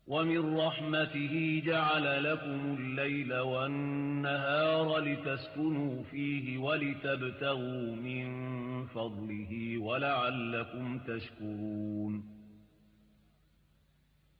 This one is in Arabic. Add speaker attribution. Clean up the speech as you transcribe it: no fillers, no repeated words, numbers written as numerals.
Speaker 1: ومن رحمته جعل لكم الليل والنهار لتسكنوا فيه ولتبتغوا من فضله ولعلكم تشكرون